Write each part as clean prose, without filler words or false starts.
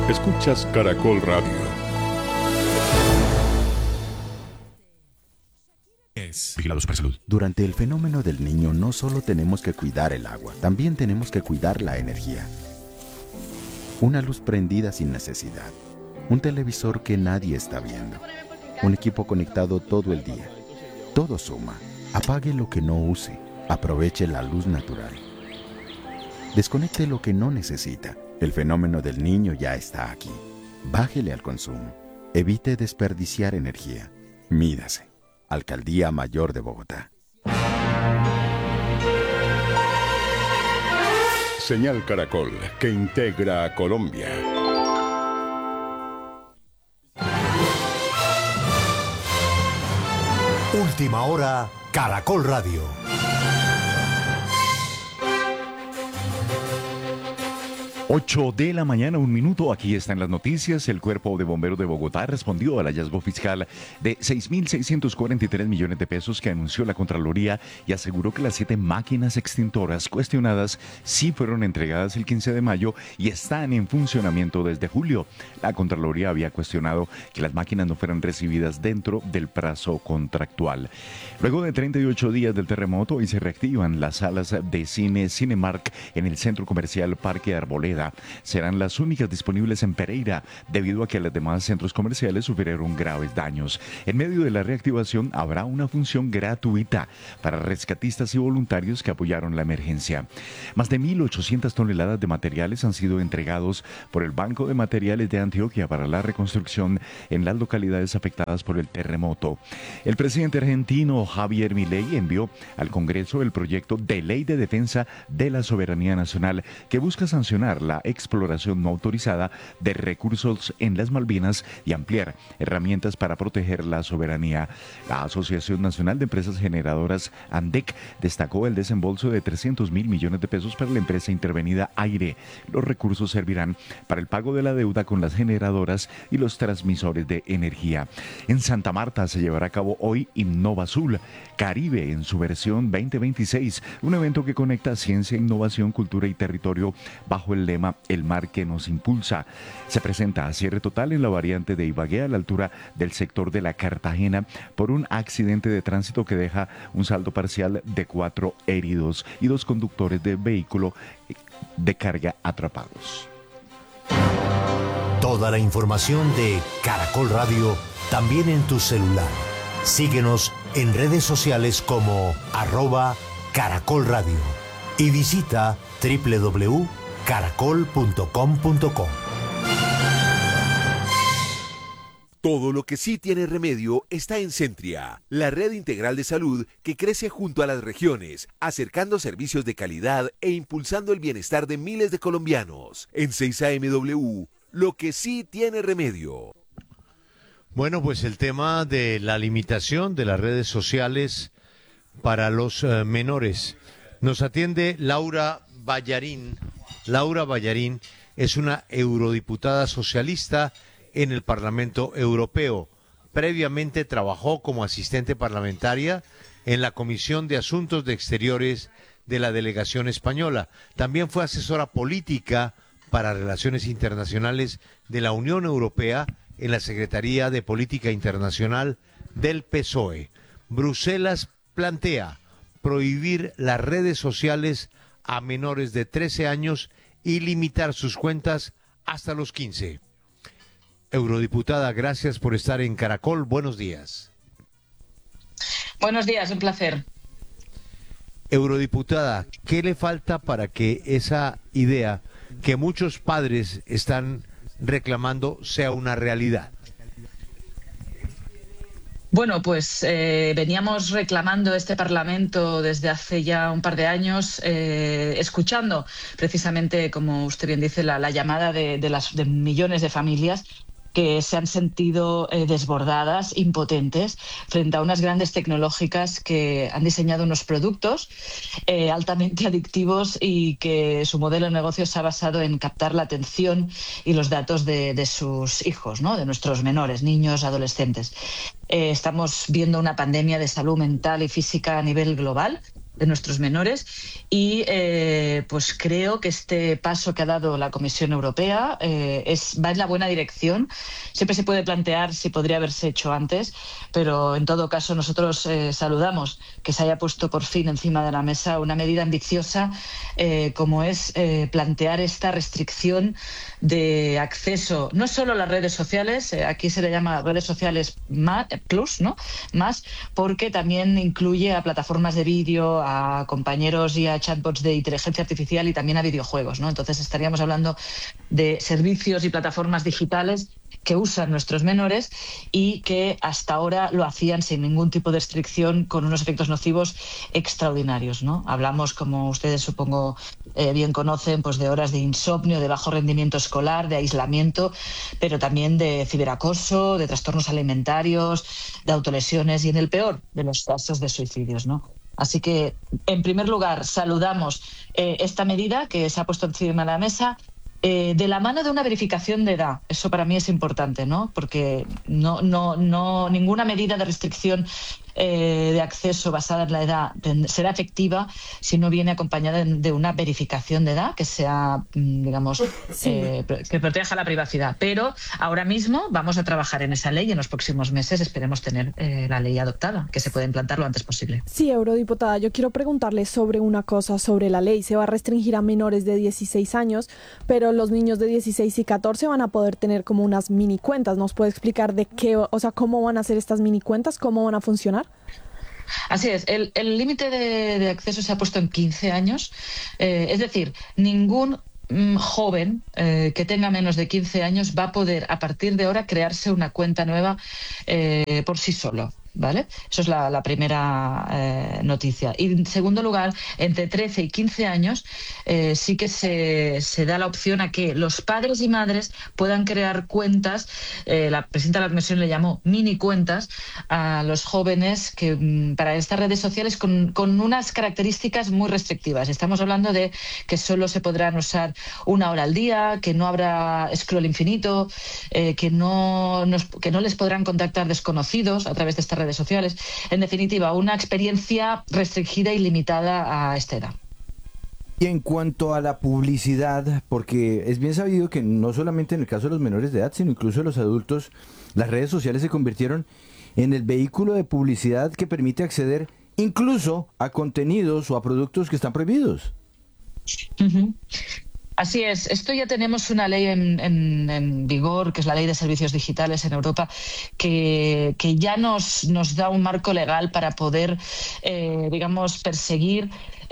Escuchas Caracol Radio. Vigilados para salud. Durante el fenómeno del Niño no solo tenemos que cuidar el agua, también tenemos que cuidar la energía. Una luz prendida sin necesidad. Un televisor que nadie está viendo. Un equipo conectado todo el día. Todo suma. Apague lo que no use. Aproveche la luz natural. Desconecte lo que no necesita. El fenómeno del Niño ya está aquí. Bájele al consumo. Evite desperdiciar energía. Mídase. Alcaldía Mayor de Bogotá. Señal Caracol, que integra a Colombia. Última hora, Caracol Radio. 8 de la mañana, 1 minuto. Aquí están las noticias. El Cuerpo de Bomberos de Bogotá respondió al hallazgo fiscal de 6.643 millones de pesos que anunció la Contraloría y aseguró que las 7 máquinas extintoras cuestionadas sí fueron entregadas el 15 de mayo y están en funcionamiento desde julio. La Contraloría había cuestionado que las máquinas no fueran recibidas dentro del plazo contractual. Luego de 38 días del terremoto, hoy se reactivan las salas de cine Cinemark en el centro comercial Parque Arboleda. Serán las únicas disponibles en Pereira, debido a que los demás centros comerciales sufrieron graves daños. En medio de la reactivación habrá una función gratuita para rescatistas y voluntarios que apoyaron la emergencia. Más de 1.800 toneladas de materiales han sido entregados por el Banco de Materiales de Antioquia para la reconstrucción en las localidades afectadas por el terremoto. El presidente argentino Javier Milei envió al Congreso el proyecto de ley de defensa de la soberanía nacional que busca sancionar la exploración no autorizada de recursos en las Malvinas y ampliar herramientas para proteger la soberanía. La Asociación Nacional de Empresas Generadoras, ANDEC, destacó el desembolso de 300.000 millones de pesos para la empresa intervenida Aire. Los recursos servirán para el pago de la deuda con las generadoras y los transmisores de energía. En Santa Marta se llevará a cabo hoy Innova Azul Caribe en su versión 2026, un evento que conecta ciencia, innovación, cultura y territorio bajo el lema El mar que nos impulsa. Se presenta a cierre total en la variante de Ibagué a la altura del sector de la Cartagena por un accidente de tránsito que deja un saldo parcial de 4 heridos y 2 conductores de vehículo de carga atrapados. Toda la información de Caracol Radio también en tu celular. Síguenos en redes sociales como @Caracol Radio y visita www.caracol.com.co. Todo lo que sí tiene remedio está en Centria, la red integral de salud que crece junto a las regiones, acercando servicios de calidad e impulsando el bienestar de miles de colombianos. En 6 AMW, lo que sí tiene remedio. Bueno, pues el tema de la limitación de las redes sociales para los menores. Nos atiende Laura Ballarín. Laura Ballarín es una eurodiputada socialista en el Parlamento Europeo. Previamente trabajó como asistente parlamentaria en la Comisión de Asuntos de Exteriores de la Delegación Española. También fue asesora política para Relaciones Internacionales de la Unión Europea en la Secretaría de Política Internacional del PSOE. Bruselas plantea prohibir las redes sociales a menores de 13 años y limitar sus cuentas hasta los 15. Eurodiputada, gracias por estar en Caracol. Buenos días. Buenos días, un placer. Eurodiputada, ¿qué le falta para que esa idea que muchos padres están reclamando sea una realidad? Bueno, pues veníamos reclamando este Parlamento desde hace ya un par de años, escuchando precisamente, como usted bien dice, la llamada de millones de familias que se han sentido desbordadas, impotentes, frente a unas grandes tecnológicas que han diseñado unos productos altamente adictivos y que su modelo de negocio se ha basado en captar la atención y los datos de sus hijos, ¿no? De nuestros menores, niños, adolescentes. Estamos viendo una pandemia de salud mental y física a nivel global, de nuestros menores y pues creo que este paso que ha dado la Comisión Europea va en la buena dirección. Siempre se puede plantear si podría haberse hecho antes, pero en todo caso nosotros saludamos que se haya puesto por fin encima de la mesa una medida ambiciosa como es plantear esta restricción de acceso no solo a las redes sociales, aquí se le llama redes sociales plus, ¿no? Más, porque también incluye a plataformas de vídeo, a compañeros y a chatbots de inteligencia artificial y también a videojuegos, ¿no? Entonces estaríamos hablando de servicios y plataformas digitales que usan nuestros menores y que hasta ahora lo hacían sin ningún tipo de restricción, con unos efectos nocivos extraordinarios, ¿no? Hablamos, como ustedes supongo bien conocen, pues de horas de insomnio, de bajo rendimiento escolar, de aislamiento, pero también de ciberacoso, de trastornos alimentarios, de autolesiones y, en el peor de los casos, de suicidios, ¿no? Así que, en primer lugar, saludamos esta medida que se ha puesto encima de la mesa, de la mano de una verificación de edad. Eso para mí es importante, ¿no? Porque ninguna medida de restricción de acceso basada en la edad será efectiva si no viene acompañada de una verificación de edad que sea, digamos, que proteja la privacidad. Pero ahora mismo vamos a trabajar en esa ley y en los próximos meses esperemos tener la ley adoptada, que se pueda implantar lo antes posible. Sí, eurodiputada, yo quiero preguntarle sobre una cosa, sobre la ley. Se va a restringir a menores de 16 años, pero los niños de 16 y 14 van a poder tener como unas mini cuentas. ¿Nos puede explicar de qué, o sea, cómo van a ser estas mini cuentas, cómo van a funcionar? Así es, el límite de acceso se ha puesto en 15 años, es decir, ningún joven que tenga menos de 15 años va a poder a partir de ahora crearse una cuenta nueva por sí solo. ¿Vale? Eso es la primera noticia. Y en segundo lugar, entre 13 y 15 años sí que se da la opción a que los padres y madres puedan crear cuentas, la presidenta de la Comisión le llamó mini cuentas, a los jóvenes que para estas redes sociales con unas características muy restrictivas. Estamos hablando de que solo se podrán usar 1 hora al día, que no habrá scroll infinito, que no les podrán contactar desconocidos a través de estas redes sociales. En definitiva, una experiencia restringida y limitada a esta edad. Y en cuanto a la publicidad, porque es bien sabido que no solamente en el caso de los menores de edad, sino incluso de los adultos, las redes sociales se convirtieron en el vehículo de publicidad que permite acceder incluso a contenidos o a productos que están prohibidos. Uh-huh. Así es, esto ya tenemos una ley en vigor, que es la Ley de Servicios Digitales en Europa, que ya nos da un marco legal para poder, digamos, perseguir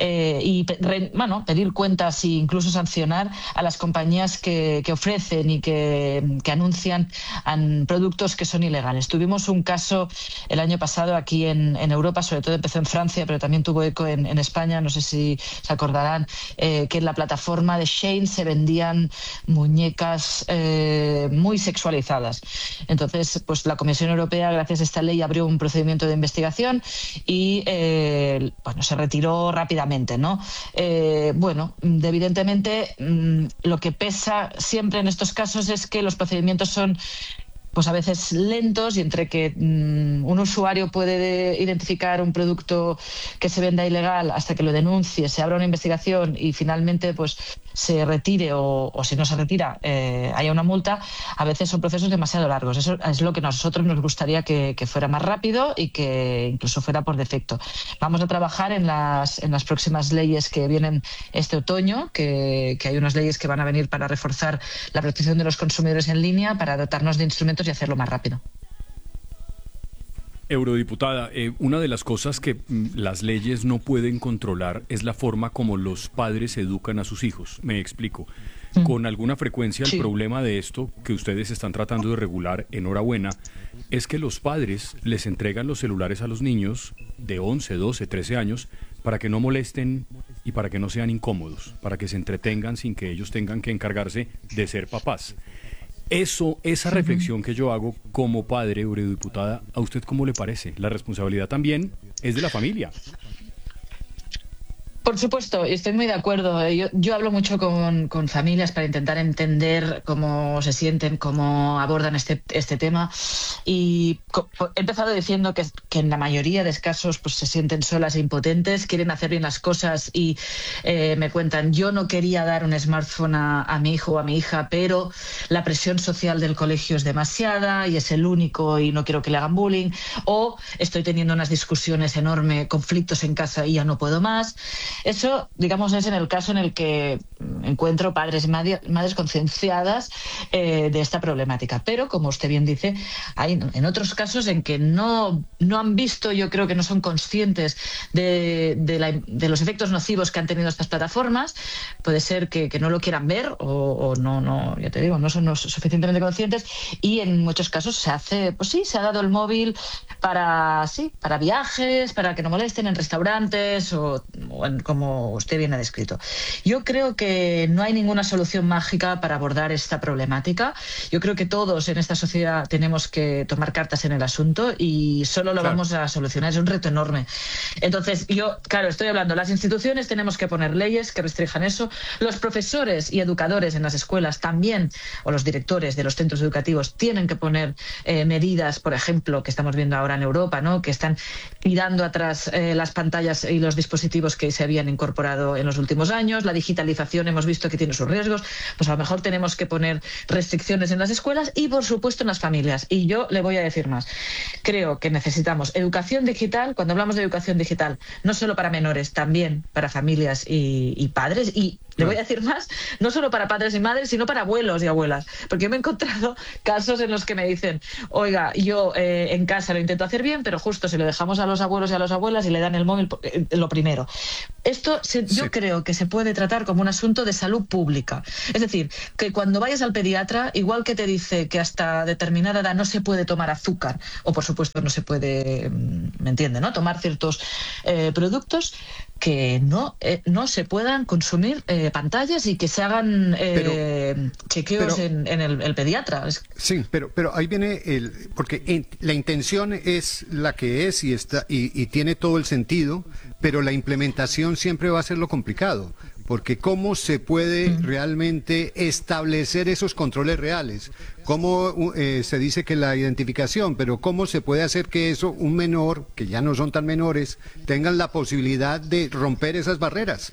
y pedir cuentas e incluso sancionar a las compañías que ofrecen y que anuncian productos que son ilegales. Tuvimos un caso el año pasado aquí en Europa, sobre todo empezó en Francia, pero también tuvo eco en España, no sé si se acordarán, que en la plataforma de Shein se vendían muñecas muy sexualizadas. Entonces, pues la Comisión Europea, gracias a esta ley, abrió un procedimiento de investigación y se retiró rápidamente, ¿no? Evidentemente, lo que pesa siempre en estos casos es que los procedimientos son pues a veces lentos, y entre que un usuario puede identificar un producto que se venda ilegal hasta que lo denuncie, se abra una investigación y finalmente pues se retire o si no se retira haya una multa, a veces son procesos demasiado largos. Eso es lo que a nosotros nos gustaría que fuera más rápido y que incluso fuera por defecto. Vamos a trabajar en las próximas leyes que vienen este otoño, que hay unas leyes que van a venir para reforzar la protección de los consumidores en línea, para dotarnos de instrumentos y hacerlo más rápido. Eurodiputada, una de las cosas que las leyes no pueden controlar es la forma como los padres educan a sus hijos. Me explico. Con alguna frecuencia el problema de esto que ustedes están tratando de regular, enhorabuena, es que los padres les entregan los celulares a los niños de 11, 12, 13 años para que no molesten y para que no sean incómodos, para que se entretengan sin que ellos tengan que encargarse de ser papás. Esa reflexión que yo hago como padre, eurodiputada, ¿a usted cómo le parece? La responsabilidad también es de la familia. Por supuesto, y estoy muy de acuerdo. Yo hablo mucho con familias para intentar entender cómo se sienten, cómo abordan este tema. Y he empezado diciendo que en la mayoría de casos pues, se sienten solas e impotentes, quieren hacer bien las cosas y me cuentan, yo no quería dar un smartphone a mi hijo o a mi hija, pero la presión social del colegio es demasiada y es el único y no quiero que le hagan bullying. O estoy teniendo unas discusiones enormes, conflictos en casa y ya no puedo más. Eso, digamos, es en el caso en el que encuentro padres y madres concienciadas de esta problemática. Pero, como usted bien dice, hay en otros casos en que no han visto, yo creo que no son conscientes de los efectos nocivos que han tenido estas plataformas. Puede ser que no lo quieran ver o no, ya te digo, no son suficientemente conscientes y en muchos casos se ha dado el móvil para viajes, para que no molesten en restaurantes o como usted bien ha descrito. Yo creo que no hay ninguna solución mágica para abordar esta problemática. Yo creo que todos en esta sociedad tenemos que tomar cartas en el asunto y solo lo vamos a solucionar. Es un reto enorme. Entonces, estoy hablando, las instituciones tenemos que poner leyes que restrinjan eso. Los profesores y educadores en las escuelas también, o los directores de los centros educativos, tienen que poner medidas, por ejemplo, que estamos viendo ahora en Europa, ¿no? Que están tirando atrás las pantallas y los dispositivos que se habían incorporado en los últimos años. La digitalización hemos visto que tiene sus riesgos. Pues a lo mejor tenemos que poner restricciones en las escuelas y, por supuesto, en las familias. Y yo le voy a decir más. Creo que necesitamos educación digital. Cuando hablamos de educación digital, no solo para menores, también para familias y padres. Y le voy a decir más, no solo para padres y madres, sino para abuelos y abuelas. Porque yo me he encontrado casos en los que me dicen, oiga, yo en casa lo intento hacer bien, pero justo si lo dejamos a los abuelos y a las abuelas y le dan el móvil, lo primero. Esto yo creo que se puede tratar como un asunto de salud pública. Es decir, que cuando vayas al pediatra, igual que te dice que hasta determinada edad no se puede tomar azúcar, o por supuesto no se puede, ¿me entiende?, ¿no?, tomar ciertos productos, que no se puedan consumir pantallas y que se hagan chequeos en el pediatra. Sí, pero ahí viene porque la intención es la que es y tiene todo el sentido, pero la implementación siempre va a ser lo complicado. Porque ¿cómo se puede realmente establecer esos controles reales? ¿Cómo se dice que la identificación, pero cómo se puede hacer que un menor, que ya no son tan menores, tengan la posibilidad de romper esas barreras?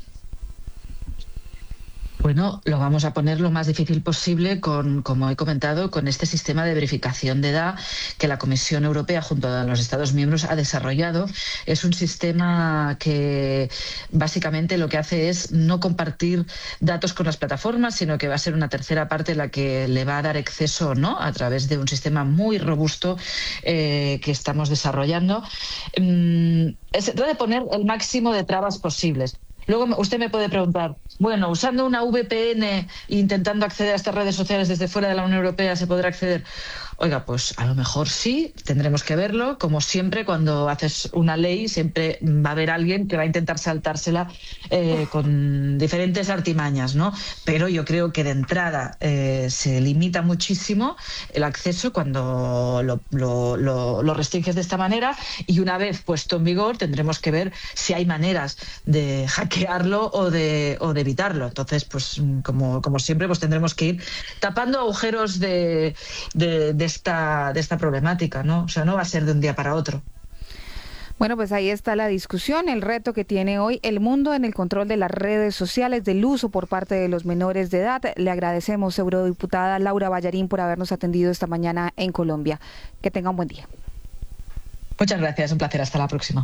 Bueno, lo vamos a poner lo más difícil posible como he comentado, con este sistema de verificación de edad que la Comisión Europea junto a los Estados miembros ha desarrollado. Es un sistema que básicamente lo que hace es no compartir datos con las plataformas, sino que va a ser una tercera parte la que le va a dar acceso o no a través de un sistema muy robusto que estamos desarrollando. Se trata de poner el máximo de trabas posibles. Luego usted me puede preguntar, bueno, usando una VPN e intentando acceder a estas redes sociales desde fuera de la Unión Europea, ¿se podrá acceder? Oiga, pues a lo mejor sí, tendremos que verlo. Como siempre, cuando haces una ley, siempre va a haber alguien que va a intentar saltársela con diferentes artimañas, ¿no? Pero yo creo que de entrada se limita muchísimo el acceso cuando lo restringes de esta manera, y una vez puesto en vigor tendremos que ver si hay maneras de hackearlo o de evitarlo. Entonces, pues como siempre, pues tendremos que ir tapando agujeros de esta problemática, ¿no? O sea, no va a ser de un día para otro. Bueno, pues ahí está la discusión, el reto que tiene hoy el mundo en el control de las redes sociales, del uso por parte de los menores de edad. Le agradecemos, eurodiputada Laura Ballarín, por habernos atendido esta mañana en Colombia. Que tenga un buen día. Muchas gracias, un placer. Hasta la próxima.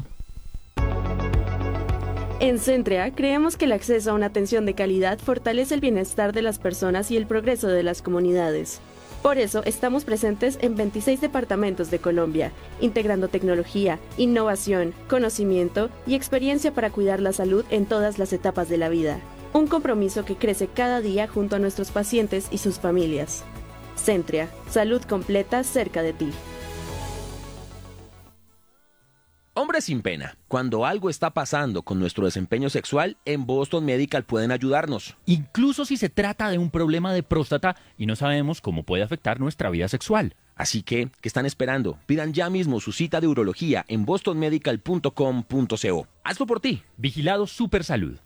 En Centrea creemos que el acceso a una atención de calidad fortalece el bienestar de las personas y el progreso de las comunidades. Por eso estamos presentes en 26 departamentos de Colombia, integrando tecnología, innovación, conocimiento y experiencia para cuidar la salud en todas las etapas de la vida. Un compromiso que crece cada día junto a nuestros pacientes y sus familias. Centrea, salud completa cerca de ti. ¡Hombre! Llore sin pena. Cuando algo está pasando con nuestro desempeño sexual, en Boston Medical pueden ayudarnos. Incluso si se trata de un problema de próstata y no sabemos cómo puede afectar nuestra vida sexual. Así que, ¿qué están esperando? Pidan ya mismo su cita de urología en bostonmedical.com.co. Hazlo por ti. Vigilado Supersalud.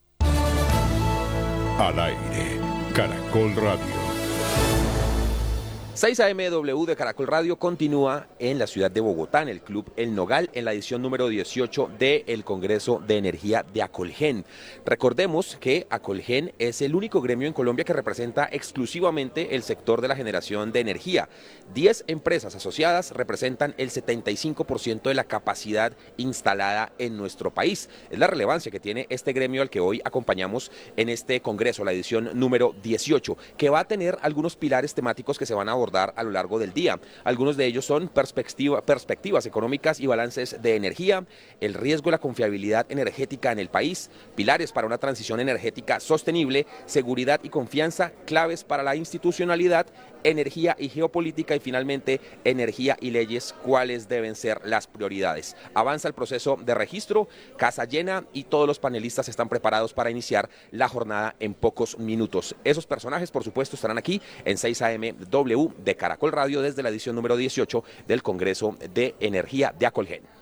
Al aire, Caracol Radio. 6 AMW de Caracol Radio continúa en la ciudad de Bogotá, en el Club El Nogal, en la edición número 18 del Congreso de Energía de Acolgen. Recordemos que Acolgen es el único gremio en Colombia que representa exclusivamente el sector de la generación de energía. 10 empresas asociadas representan el 75% de la capacidad instalada en nuestro país. Es la relevancia que tiene este gremio al que hoy acompañamos en este Congreso, la edición número 18, que va a tener algunos pilares temáticos que se van a abordar a lo largo del día. Algunos de ellos son perspectivas económicas y balances de energía, el riesgo y la confiabilidad energética en el país, pilares para una transición energética sostenible, seguridad y confianza, claves para la institucionalidad, energía y geopolítica y finalmente energía y leyes, cuáles deben ser las prioridades. Avanza el proceso de registro, casa llena y todos los panelistas están preparados para iniciar la jornada en pocos minutos. Esos personajes, por supuesto, estarán aquí en 6 AMW de Caracol Radio desde la edición número 18 del Congreso de Energía de Acolgen.